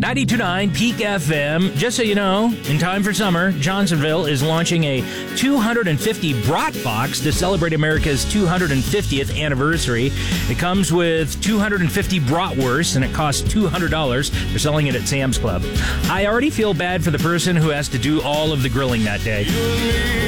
92.9 Peak FM. Just so you know, in time for summer, Johnsonville is launching a 250 brat box to celebrate America's 250th anniversary. It comes with 250 bratwursts, and it costs $200. They're selling it at Sam's Club. I already feel bad for the person who has to do all of the grilling that day.